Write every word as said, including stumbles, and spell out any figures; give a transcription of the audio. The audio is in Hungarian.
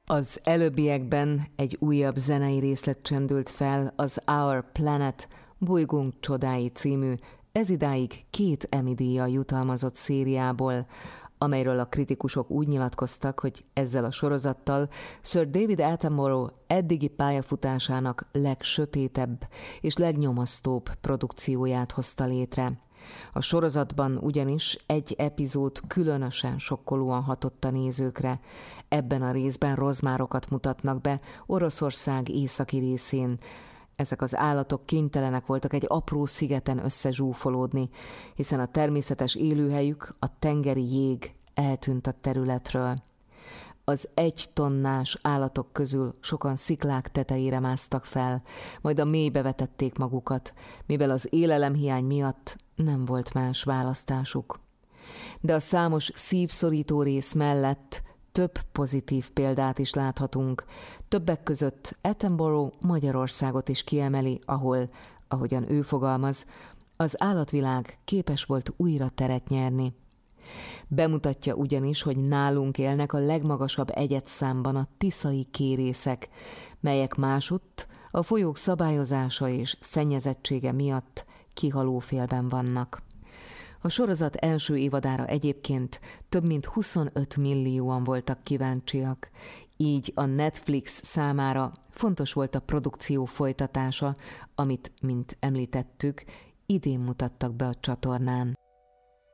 Az előbbiekben egy újabb zenei részlet csendült fel az Our Planet, Bolygónk csodái című, ezidáig két Emmy-díjjal jutalmazott szériából, amelyről a kritikusok úgy nyilatkoztak, hogy ezzel a sorozattal Sir David Attenborough eddigi pályafutásának legsötétebb és legnyomasztóbb produkcióját hozta létre. A sorozatban ugyanis egy epizód különösen sokkolóan hatott a nézőkre. Ebben a részben rozmárokat mutatnak be Oroszország északi részén. Ezek az állatok kénytelenek voltak egy apró szigeten összezsúfolódni, hiszen a természetes élőhelyük, a tengeri jég eltűnt a területről. Az egy tonnás állatok közül sokan sziklák tetejére másztak fel, majd a mélybe vetették magukat, mivel az élelemhiány miatt nem volt más választásuk. De a számos szívszorító rész mellett több pozitív példát is láthatunk. Többek között Attenborough Magyarországot is kiemeli, ahol, ahogyan ő fogalmaz, az állatvilág képes volt újra teret nyerni. Bemutatja ugyanis, hogy nálunk élnek a legmagasabb egyedszámban a tiszai kérészek, melyek másutt a folyók szabályozása és szennyezettsége miatt kihalófélben vannak. A sorozat első évadára egyébként több mint huszonöt millióan voltak kíváncsiak, így a Netflix számára fontos volt a produkció folytatása, amit, mint említettük, idén mutattak be a csatornán.